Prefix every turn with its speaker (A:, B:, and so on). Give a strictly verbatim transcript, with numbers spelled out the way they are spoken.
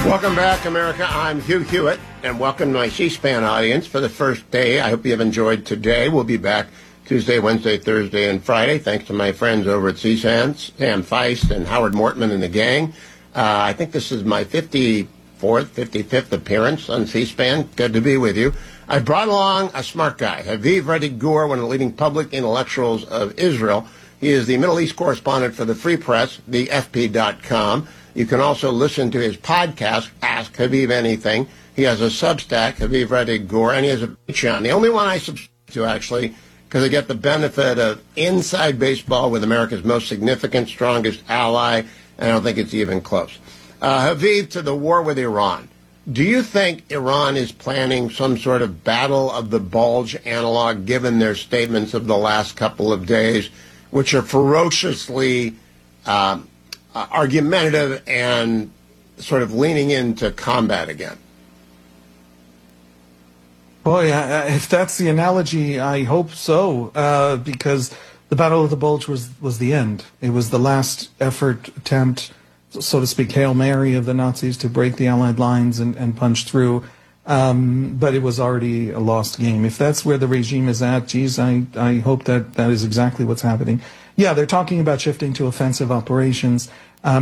A: Welcome back, America. I'm Hugh Hewitt, and welcome to my C-SPAN audience for the first day. I hope you have enjoyed today. We'll be back Tuesday, Wednesday, Thursday, and Friday, thanks to my friends over at C-SPAN, Sam Feist and Howard Mortman and the gang. Uh, I think this is my fifty-fourth, fifty-fifth appearance on C-SPAN. Good to be with you. I brought along a smart guy, Haviv Rettig Gur, one of the leading public intellectuals of Israel. He is the Middle East correspondent for the Free Press, the F P dot com. You can also listen to his podcast, Ask Haviv Anything. He has a Substack, Haviv Rettig Gur, and he has a Patreon. The only one I subscribe to, actually, because I get the benefit of inside baseball with America's most significant, strongest ally, and I don't think it's even close. Uh, Haviv, to the war with Iran. Do you think Iran is planning some sort of battle of the bulge analog, given their statements of the last couple of days, which are ferociously um, uh, argumentative and sort of leaning into combat again?
B: Boy, uh, if that's the analogy, I hope so, uh, because the Battle of the Bulge was, was the end. It was the last effort, attempt, so to speak, Hail Mary of the Nazis to break the Allied lines and, and punch through. Um, but it was already a lost game. If that's where the regime is at, geez, I, I hope that that is exactly what's happening. Yeah, they're talking about shifting to offensive operations.